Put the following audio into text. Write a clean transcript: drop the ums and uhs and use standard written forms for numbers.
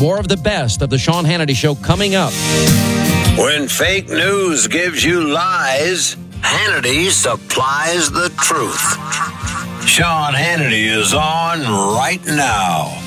More of the best of the Sean Hannity Show coming up. When fake news gives you lies, Hannity supplies the truth. Sean Hannity is on right now.